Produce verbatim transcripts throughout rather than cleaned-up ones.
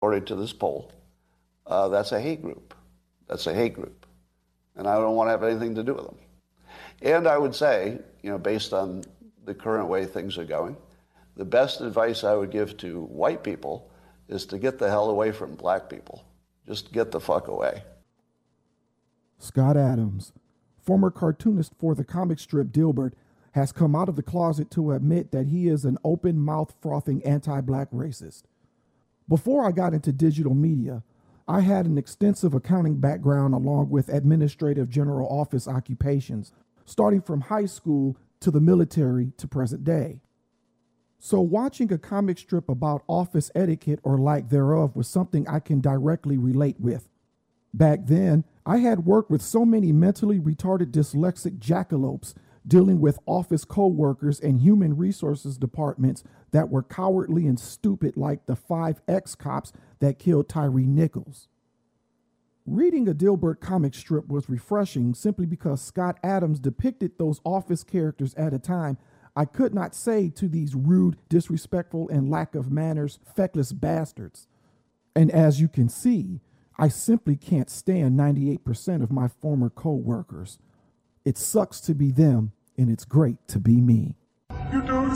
according to this poll, uh, that's a hate group. That's a hate group. And I don't want to have anything to do with them. And I would say, you know, based on the current way things are going, the best advice I would give to white people is to get the hell away from black people. Just get the fuck away. Scott Adams, former cartoonist for the comic strip Dilbert, has come out of the closet to admit that he is an open mouth frothing anti-black racist. Before I got into digital media, I had an extensive accounting background along with administrative general office occupations, starting from high school to the military to present day. So watching a comic strip about office etiquette or lack thereof was something I can directly relate with. Back then, I had worked with so many mentally retarded dyslexic jackalopes dealing with office co-workers and human resources departments that were cowardly and stupid like the five ex-cops that killed Tyree Nichols. Reading a Dilbert comic strip was refreshing simply because Scott Adams depicted those office characters at a time I could not say to these rude, disrespectful, and lack of manners, feckless bastards. And as you can see, I simply can't stand ninety-eight percent of my former co-workers. It sucks to be them, and it's great to be me. You don't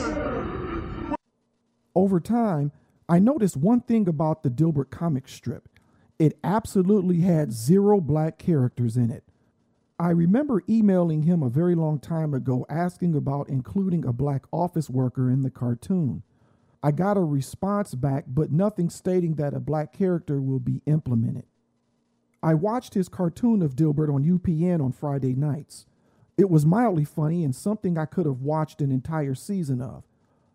say. Over time, I noticed one thing about the Dilbert comic strip. It absolutely had zero black characters in it. I remember emailing him a very long time ago asking about including a black office worker in the cartoon. I got a response back, but nothing stating that a black character will be implemented. I watched his cartoon of Dilbert on U P N on Friday nights. It was mildly funny and something I could have watched an entire season of.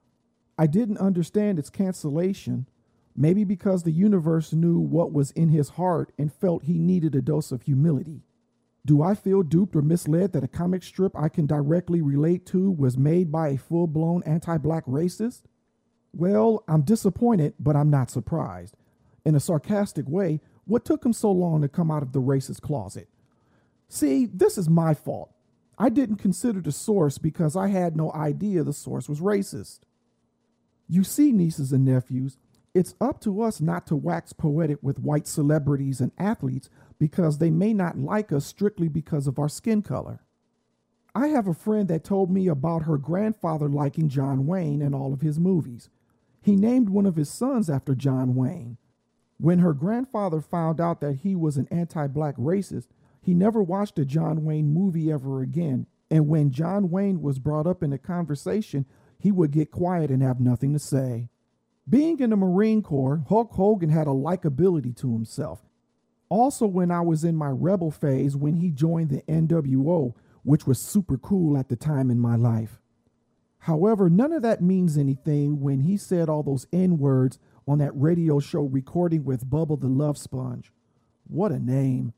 I didn't understand its cancellation, maybe because the universe knew what was in his heart and felt he needed a dose of humility. Do I feel duped or misled that a comic strip I can directly relate to was made by a full-blown anti-black racist? Well, I'm disappointed, but I'm not surprised. In a sarcastic way, what took him so long to come out of the racist closet? See, this is my fault. I didn't consider the source because I had no idea the source was racist. You see, nieces and nephews, it's up to us not to wax poetic with white celebrities and athletes because they may not like us strictly because of our skin color. I have a friend that told me about her grandfather liking John Wayne and all of his movies. He named one of his sons after John Wayne. When her grandfather found out that he was an anti-black racist, he never watched a John Wayne movie ever again, and when John Wayne was brought up in a conversation, he would get quiet and have nothing to say. Being in the Marine Corps, Hulk Hogan had a likability to himself. Also, when I was in my rebel phase when he joined the N W O, which was super cool at the time in my life. However, none of that means anything when he said all those N-words on that radio show recording with Bubba the Love Sponge. What a name.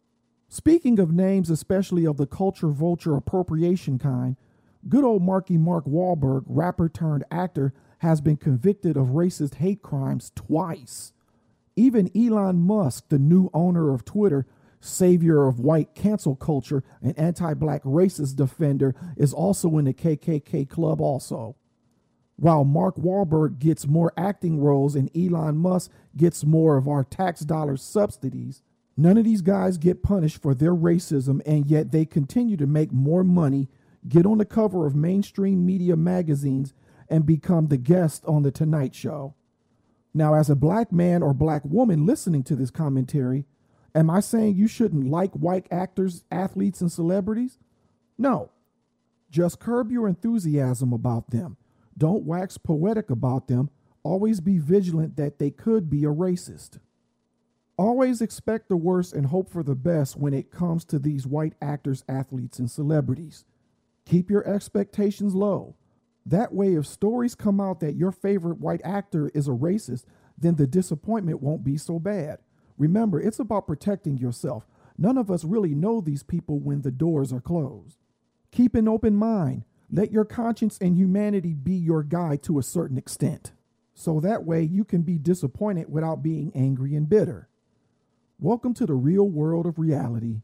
Speaking of names, especially of the culture vulture appropriation kind, good old Marky Mark Wahlberg, rapper turned actor, has been convicted of racist hate crimes twice. Even Elon Musk, the new owner of Twitter, savior of white cancel culture and anti-black racist defender, is also in the K K K club also. While Mark Wahlberg gets more acting roles and Elon Musk gets more of our tax dollar subsidies, none of these guys get punished for their racism, and yet they continue to make more money, get on the cover of mainstream media magazines, and become the guest on The Tonight Show. Now, as a black man or black woman listening to this commentary, am I saying you shouldn't like white actors, athletes, and celebrities? No. Just curb your enthusiasm about them. Don't wax poetic about them. Always be vigilant that they could be a racist. Always expect the worst and hope for the best when it comes to these white actors, athletes, and celebrities. Keep your expectations low. That way, if stories come out that your favorite white actor is a racist, then the disappointment won't be so bad. Remember, it's about protecting yourself. None of us really know these people when the doors are closed. Keep an open mind. Let your conscience and humanity be your guide to a certain extent. So that way you can be disappointed without being angry and bitter. Welcome to the real world of reality.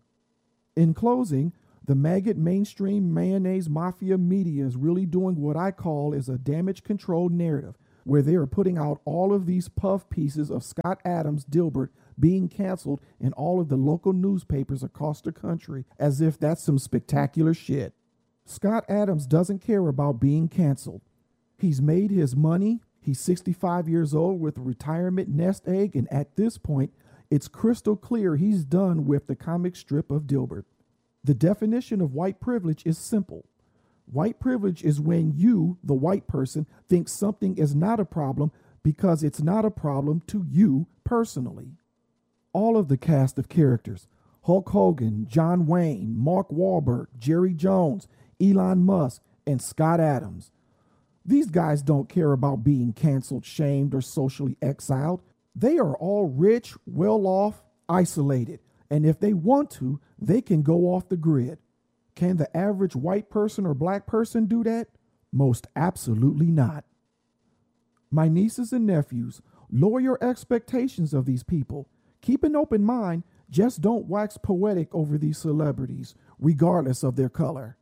In closing, the maggot mainstream mayonnaise mafia media is really doing what I call is a damage control narrative, where they are putting out all of these puff pieces of Scott Adams Dilbert being canceled in all of the local newspapers across the country as if that's some spectacular shit. Scott Adams doesn't care about being canceled. He's made his money. He's sixty-five years old with a retirement nest egg, and at this point, it's crystal clear he's done with the comic strip of Dilbert. The definition of white privilege is simple. White privilege is when you, the white person, think something is not a problem because it's not a problem to you personally. All of the cast of characters, Hulk Hogan, John Wayne, Mark Wahlberg, Jerry Jones, Elon Musk, and Scott Adams. These guys don't care about being canceled, shamed, or socially exiled. They are all rich, well-off, isolated, and if they want to, they can go off the grid. Can the average white person or black person do that? Most absolutely not. My nieces and nephews, lower your expectations of these people. Keep an open mind, just don't wax poetic over these celebrities, regardless of their color.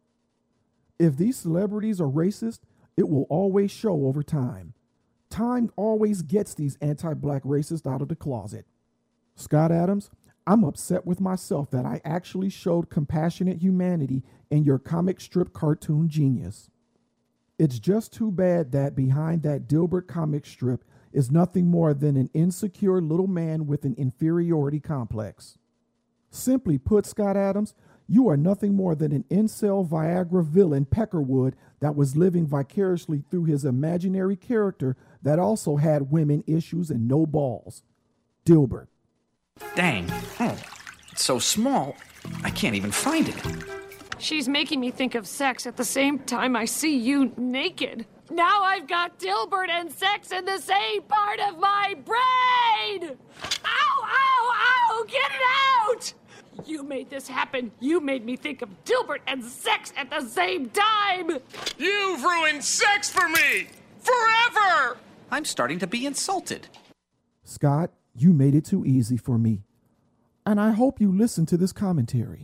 If these celebrities are racist, it will always show over time. Time always gets these anti-black racists out of the closet. Scott Adams, I'm upset with myself that I actually showed compassionate humanity in your comic strip cartoon genius. It's just too bad that behind that Dilbert comic strip is nothing more than an insecure little man with an inferiority complex. Simply put, Scott Adams, you are nothing more than an incel Viagra villain Peckerwood that was living vicariously through his imaginary character that also had women issues and no balls. Dilbert. Dang. Oh, it's so small, I can't even find it. She's making me think of sex at the same time I see you naked. Now I've got Dilbert and sex in the same part of my brain! Ow, ow, ow! Get it out! You made this happen. You made me think of Dilbert and sex at the same time! You've ruined sex for me! Forever! I'm starting to be insulted. Scott, you made it too easy for me. And I hope you listen to this commentary.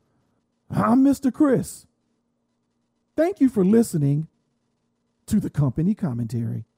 I'm Mister Chris. Thank you for listening to the company commentary.